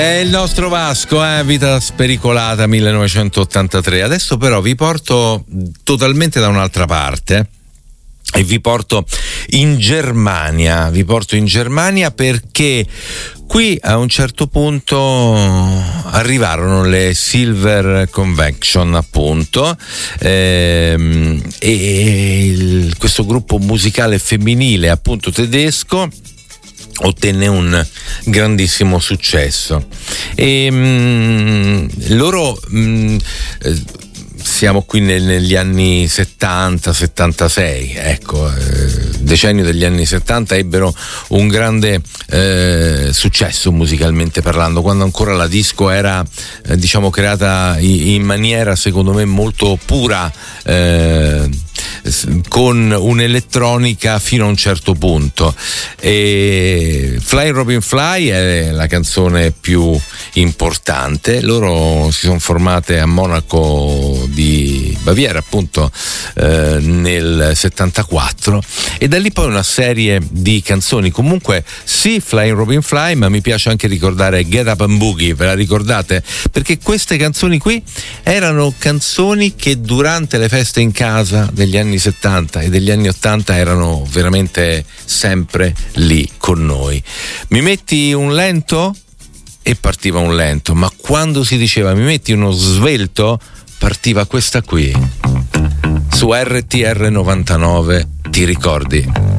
È il nostro Vasco, Vita spericolata 1983. Adesso però vi porto totalmente da un'altra parte e vi porto in Germania. Perché qui a un certo punto arrivarono le Silver Convention, appunto, questo gruppo musicale femminile, appunto tedesco, ottenne un grandissimo successo e loro siamo qui negli anni 70-76, ecco, decennio degli anni 70, ebbero un grande successo musicalmente parlando, quando ancora la disco era diciamo creata in maniera secondo me molto pura, con un'elettronica fino a un certo punto. E Fly Robin Fly è la canzone più importante. Loro si sono formate a Monaco di Baviera, appunto, nel 74, e da lì poi una serie di canzoni. Comunque sì, Fly Robin Fly, ma mi piace anche ricordare Get Up and Boogie, ve la ricordate? Perché queste canzoni qui erano canzoni che durante le feste in casa degli anni 70 e degli anni 80 erano veramente sempre lì con noi. Mi metti un lento? E partiva un lento, ma quando si diceva mi metti uno svelto, partiva questa qui su RTR 99, ti ricordi?